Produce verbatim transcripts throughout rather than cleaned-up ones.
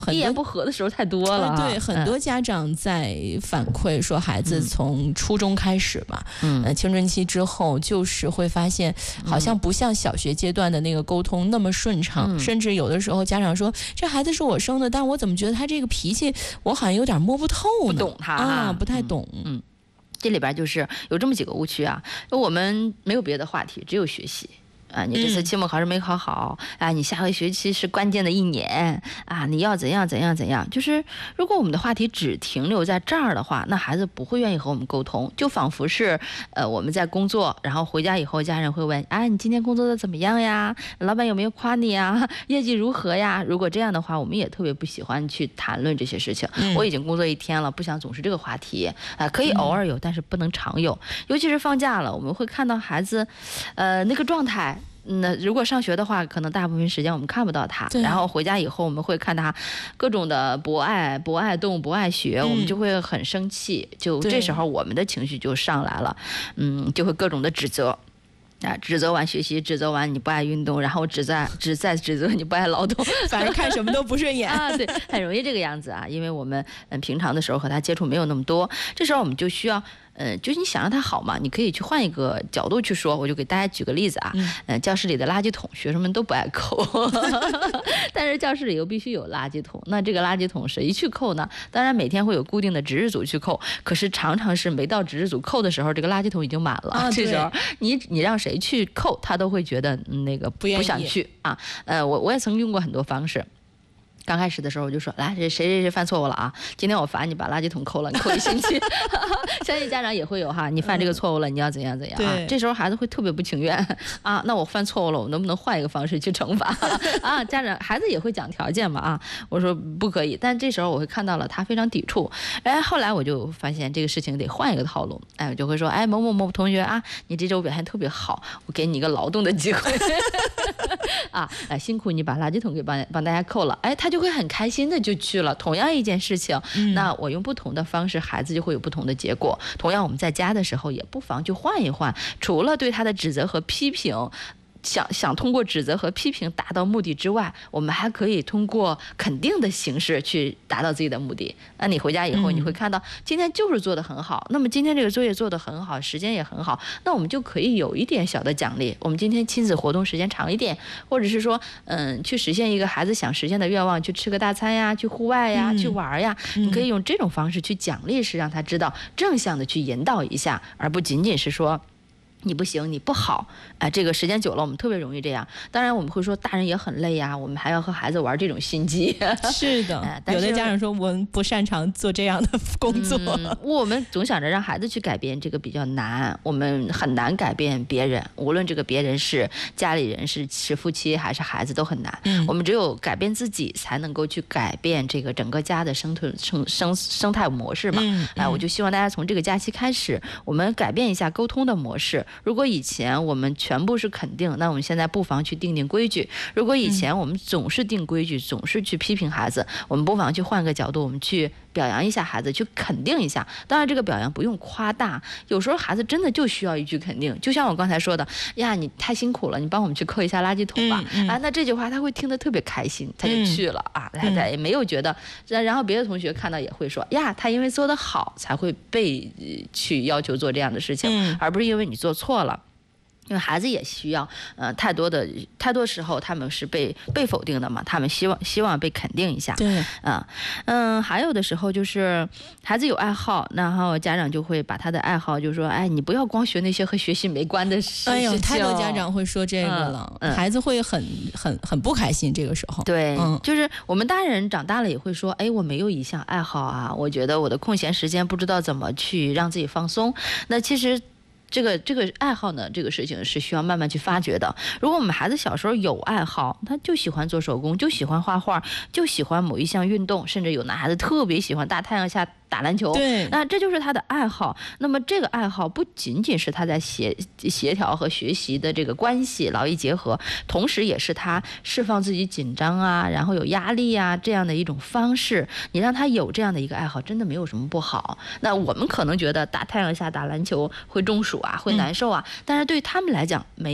一言不合的时候太多了。 对，很多家长在反馈说，孩子从初中开始嘛，嗯，呃，青春期之后，就是会发现，好像不像小学阶段的那个沟通那么顺畅，嗯、甚至有的时候家长说，这孩子是我生的，但我怎么觉得他这个脾气，我好像有点摸不透呢， 不懂他啊，不太懂， 嗯。嗯，这里边就是有这么几个误区啊，我们没有别的话题，只有学习。啊，你这次期末考试没考好，嗯、啊，你下回学期是关键的一年啊，你要怎样怎样怎样。就是如果我们的话题只停留在这儿的话，那孩子不会愿意和我们沟通，就仿佛是呃我们在工作，然后回家以后家人会问，啊，你今天工作的怎么样呀？老板有没有夸你呀？业绩如何呀？如果这样的话，我们也特别不喜欢去谈论这些事情。嗯、我已经工作一天了，不想总是这个话题啊、呃，可以偶尔有，但是不能常有。尤其是放假了，我们会看到孩子，呃，那个状态。那如果上学的话，可能大部分时间我们看不到他，然后回家以后我们会看他各种的不爱不爱动不爱学、嗯、我们就会很生气，就这时候我们的情绪就上来了，嗯，就会各种的指责啊，指责完学习，指责完你不爱运动，然后指责指再指责你不爱劳动， 反正看什么都不顺眼啊，对，很容易这个样子啊，因为我们嗯平常的时候和他接触没有那么多，这时候我们就需要。呃，就是你想让他好嘛，你可以去换一个角度去说。我就给大家举个例子啊，嗯、呃，教室里的垃圾桶，学生们都不爱扣，但是教室里又必须有垃圾桶。那这个垃圾桶谁去扣呢？当然每天会有固定的值日组去扣，可是常常是没到值日组扣的时候，这个垃圾桶已经满了。啊、这时候你你让谁去扣，他都会觉得、嗯、那个不想去啊。呃，我我也曾用过很多方式。刚开始的时候我就说，来，谁谁谁谁犯错误了啊？今天我罚你把垃圾桶扣了，你扣一星期。相信家长也会有哈，你犯这个错误了，你要怎样怎样啊？这时候孩子会特别不情愿啊，那我犯错误了，我能不能换一个方式去惩罚啊？家长孩子也会讲条件嘛啊，我说不可以，但这时候我会看到了他非常抵触，哎，后来我就发现这个事情得换一个套路，哎，我就会说，哎，某某某同学啊，你这周表现特别好，我给你一个劳动的机会啊，哎，辛苦你把垃圾桶给帮帮大家扣了，哎，他就会很开心的就去了。同样一件事情，嗯、那我用不同的方式，孩子就会有不同的结果。同样，我们在家的时候也不妨去换一换，除了对他的指责和批评。想想通过指责和批评达到目的之外，我们还可以通过肯定的形式去达到自己的目的。那你回家以后，你会看到今天就是做得很好，那么今天这个作业做得很好，时间也很好，那我们就可以有一点小的奖励。我们今天亲子活动时间长一点，或者是说，嗯，去实现一个孩子想实现的愿望，去吃个大餐呀，去户外呀，去玩呀，你可以用这种方式去奖励，是让他知道正向的去引导一下，而不仅仅是说。你不行，你不好，哎、呃，这个时间久了，我们特别容易这样。当然，我们会说大人也很累呀，我们还要和孩子玩这种心机。 是的，呃、有的家长说我们不擅长做这样的工作、 嗯。我们总想着让孩子去改变，这个比较难，我们很难改变别人，无论这个别人是家里人、是是夫妻还是孩子，都很难。嗯、我们只有改变自己，才能够去改变这个整个家的生存生生生态模式嘛。嗯嗯、哎，我就希望大家从这个假期开始，我们改变一下沟通的模式。如果以前我们全部是肯定，那我们现在不妨去定定规矩。如果以前我们总是定规矩，总是去批评孩子，我们不妨去换个角度，我们去表扬一下孩子，去肯定一下。当然这个表扬不用夸大，有时候孩子真的就需要一句肯定。就像我刚才说的呀，你太辛苦了，你帮我们去扣一下垃圾桶吧、嗯嗯、啊，那这句话他会听得特别开心，他就去了、嗯、啊，他他也没有觉得，然后别的同学看到也会说呀，他因为做得好才会被去要求做这样的事情、嗯、而不是因为你做错了。因为孩子也需要，呃，太多的太多时候他们是被被否定的嘛，他们希望希望被肯定一下。 对， 啊，嗯，还有的时候就是孩子有爱好，然后家长就会把他的爱好就说，哎，你不要光学那些和学习没关的事情。 哎呦，太多家长会说这个了，嗯嗯、孩子会很很很不开心这个时候。 对、嗯，就是我们大人长大了也会说，哎，我没有一项爱好啊，我觉得我的空闲时间不知道怎么去让自己放松。那其实。这个这个爱好呢，这个事情是需要慢慢去发掘的。如果我们孩子小时候有爱好，他就喜欢做手工，就喜欢画画，就喜欢某一项运动，甚至有男孩子特别喜欢大太阳下打篮球， 对， 那这就是他的爱好。那么这个爱好不仅仅是他在协协调和学习的这个关系劳逸结合，同时也是他释放自己紧张啊，然后有压力啊这样的一种方式。你让他有这样的一个爱好，真的没有什么不好。那我们可能觉得大太阳下打篮球会中暑啊，会难受啊，嗯、但是对他们来讲没有。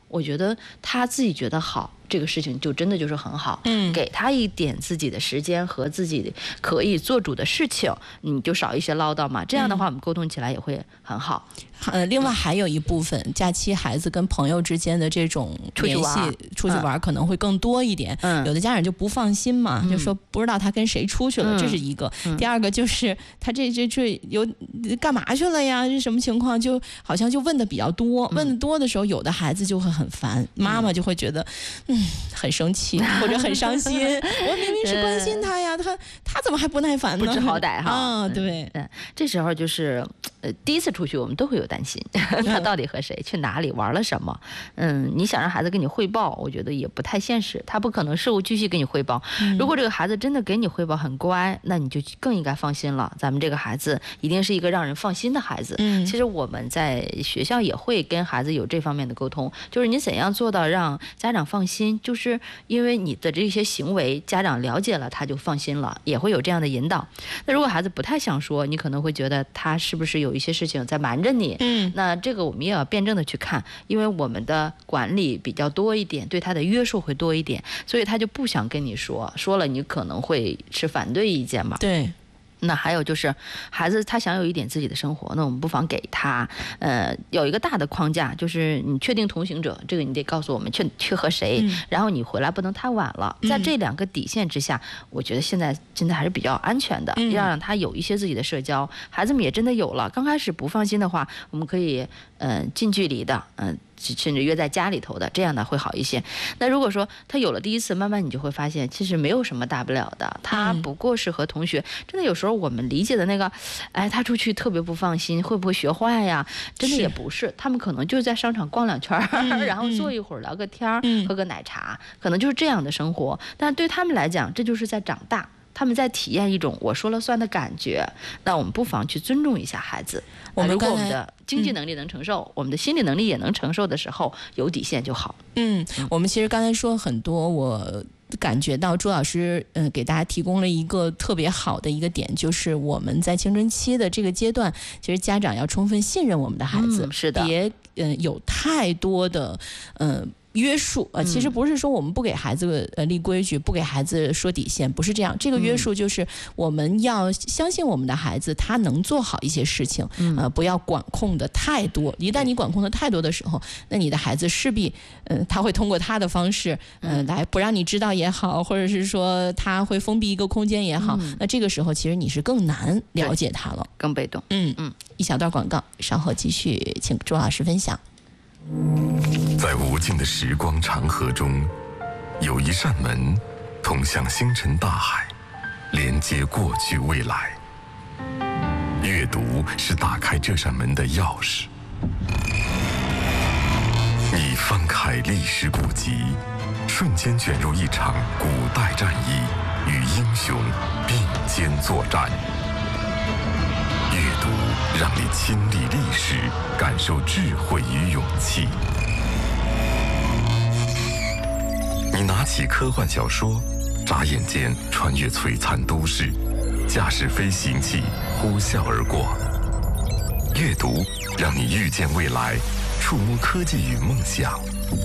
我觉得他自己觉得好，这个事情就真的就是很好。嗯，给他一点自己的时间和自己可以做主的事情，你就少一些唠叨嘛。这样的话，我们沟通起来也会很好。 呃，另外还有一部分，假期孩子跟朋友之间的这种联系，出去玩可能会更多一点。嗯，有的家长就不放心嘛，嗯、就说不知道他跟谁出去了，嗯、这是一个。嗯、第二个就是他这这这有干嘛去了呀？这什么情况？就好像就问的比较多，嗯、问的多的时候，有的孩子就会很烦，嗯、妈妈就会觉得嗯很生气或者很伤心。我明明是关心他呀，他他怎么还不耐烦呢？ 不知好歹哈。 啊，对， 嗯，这时候就是呃第一次出去，我们都会有担心他到底和谁去哪里玩了什么。嗯，你想让孩子跟你汇报，我觉得也不太现实，他不可能事无巨细跟你汇报。嗯、如果这个孩子真的给你汇报很乖，那你就更应该放心了。咱们这个孩子一定是一个让人放心的孩子。嗯，其实我们在学校也会跟孩子有这方面的沟通，就是你怎样做到让家长放心，就是因为你的这些行为，家长了解了他就放心了，也会有这样的引导。那如果孩子不太想说，你可能会觉得他是不是有一些事情在瞒着你？嗯，那这个我们也要辩证的去看，因为我们的管理比较多一点，对他的约束会多一点，所以他就不想跟你说，说了你可能会持反对意见嘛。 对。 那还有就是孩子他想有一点自己的生活，那我们不妨给他呃有一个大的框架，就是你确定同行者，这个你得告诉我们去去和谁、嗯、然后你回来不能太晚了，在这两个底线之下、嗯、我觉得现在现在还是比较安全的、嗯、要让他有一些自己的社交，孩子们也真的有了，刚开始不放心的话，我们可以嗯、呃、近距离的嗯、呃甚至约在家里头的，这样的会好一些。那如果说他有了第一次，慢慢你就会发现，其实没有什么大不了的。他不过是和同学，嗯、真的有时候我们理解的那个，哎，他出去特别不放心，会不会学坏呀？真的也不是，是他们可能就在商场逛两圈、嗯、然后坐一会儿聊个天、嗯、喝个奶茶，可能就是这样的生活。但对他们来讲，这就是在长大。他们在体验一种我说了算的感觉，那我们不妨去尊重一下孩子。我们如果我们的经济能力能承受、嗯、我们的心理能力也能承受的时候，有底线就好。 嗯，我们其实刚才说很多，我感觉到朱老师嗯、呃、给大家提供了一个特别好的一个点，就是我们在青春期的这个阶段，其实家长要充分信任我们的孩子， 嗯、是的， 别嗯、呃、有太多的嗯。呃约束呃，其实不是说我们不给孩子呃立规矩，不给孩子说底线，不是这样。这个约束就是我们要相信我们的孩子，他能做好一些事情，呃，不要管控的太多。一旦你管控的太多的时候，那你的孩子势必，嗯、呃，他会通过他的方式，嗯、呃，来不让你知道也好，或者是说他会封闭一个空间也好，嗯、那这个时候其实你是更难了解他了， 更被动。 嗯嗯，一小段广告，稍后继续，请朱老师分享。 在无尽的时光长河中，有一扇门通向星辰大海，连接过去未来。阅读是打开这扇门的钥匙。你翻开历史古籍，瞬间卷入一场古代战役，与英雄并肩作战。阅读让你亲历历史，感受智慧与勇气。你拿起科幻小说，眨眼间穿越璀璨都市，驾驶飞行器呼啸而过。阅读让你遇见未来，触摸科技与梦想。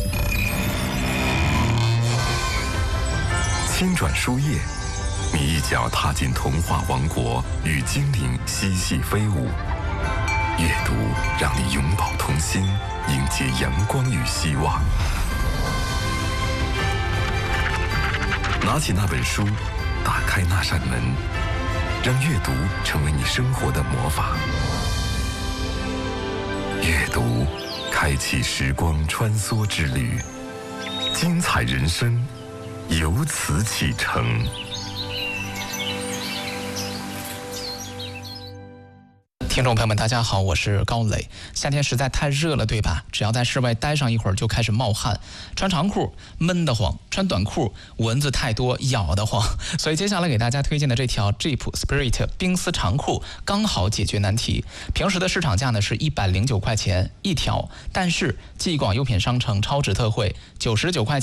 轻转书页，你一脚踏进童话王国，与精灵嬉戏飞舞。阅读让你永葆童心，迎接阳光与希望。拿起那本书，打开那扇门，让阅读成为你生活的魔法。阅读，开启时光穿梭之旅，精彩人生由此启程。 听众朋友们，大家好，我是高磊。夏天实在太热了，对吧？只要在室外待上一会儿就开始冒汗，穿长裤闷得慌，穿短裤蚊子太多咬得慌。所以接下来给大家推荐的这条 Jeep Spirit 冰丝长裤刚好解决难题。平时的市场价呢是一百零九块钱一条，但是季广优品商城超值特惠九十九块钱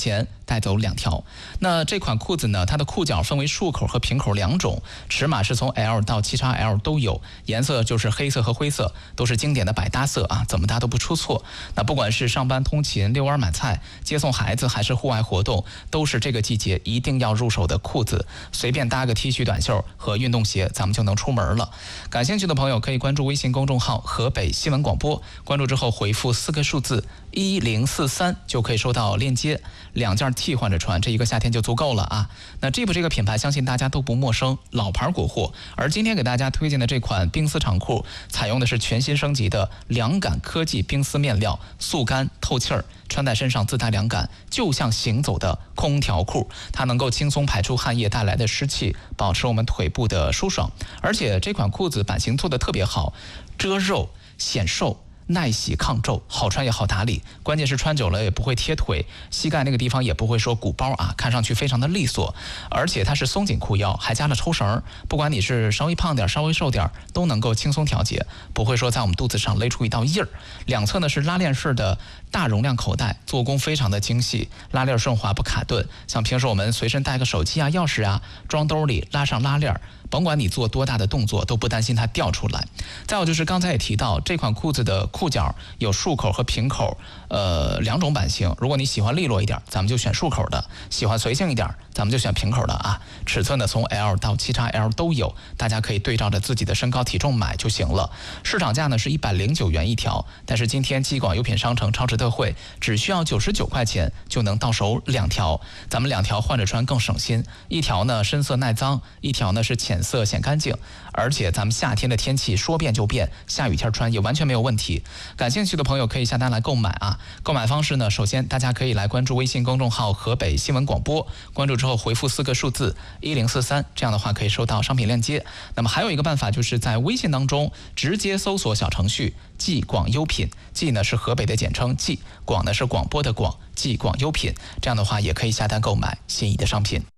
带走两条。那这款裤子呢，它的裤脚分为束口和平口两种，尺码是从 L 到 七 X L 都有，颜色就是黑色和灰色，都是经典的百搭色啊，怎么搭都不出错。那不管是上班通勤、遛弯买菜、接送孩子，还是户外活动，都是这个季节一定要入手的裤子。随便搭个 T 恤、短袖和运动鞋，咱们就能出门了。感兴趣的朋友可以关注微信公众号河北新闻广播，关注之后回复四个数字一零四三就可以收到链接，两件替换着穿，这一个夏天就足够了啊。那 Jeep 这个品牌相信大家都不陌生，老牌国货。而今天给大家推荐的这款冰丝长裤，采用的是全新升级的凉感科技冰丝面料，速干透气儿，穿在身上自带凉感，就像行走的空调裤。它能够轻松排出汗液带来的湿气，保持我们腿部的舒爽。而且这款裤子版型做得特别好，遮肉显瘦，耐洗抗皱，好穿也好打理，关键是穿久了也不会贴腿，膝盖那个地方也不会说鼓包啊，看上去非常的利索。而且它是松紧裤腰，还加了抽绳，不管你是稍微胖点稍微瘦点都能够轻松调节，不会说在我们肚子上勒出一道印儿。两侧呢是拉链式的大容量口袋，做工非常的精细，拉链顺滑不卡顿，像平时我们随身带个手机啊、钥匙啊，装兜里拉上拉链，甭管你做多大的动作都不担心它掉出来。再有就是刚才也提到，这款裤子的裤脚有束口和平口呃两种版型，如果你喜欢利落一点咱们就选束口的，喜欢随性一点咱们就选平口的啊。尺寸呢从 L 到 七 X L 都有，大家可以对照着自己的身高体重买就行了。市场价呢是一百零九元一条，但是今天激广优品商城超值特惠，只需要九十九块钱就能到手两条，咱们两条换着穿更省心。一条呢深色耐脏，一条呢是浅色显干净，而且咱们夏天的天气说变就变，下雨天穿也完全没有问题。感兴趣的朋友可以下单来购买啊。购买方式呢，首先大家可以来关注微信公众号河北新闻广播，关注之后回复四个数字一零四三，这样的话可以收到商品链接。那么还有一个办法，就是在微信当中直接搜索小程序济广优品，济呢是河北的简称，济广呢是广播的广，济广优品，这样的话也可以下单购买心仪的商品。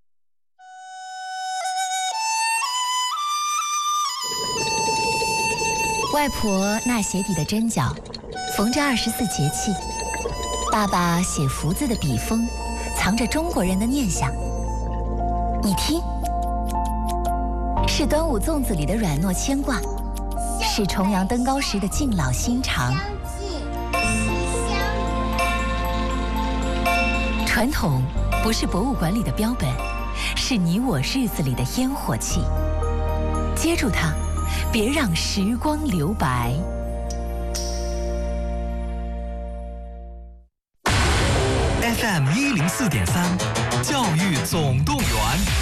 外婆纳鞋底的针脚，缝着二十四节气；爸爸写福字的笔锋，藏着中国人的念想。你听，是端午粽子里的软糯牵挂，是重阳登高时的敬老心肠。传统不是博物馆里的标本，是你我日子里的烟火气。接住它，别让时光留白。 F M 一零四点三，教育总动员。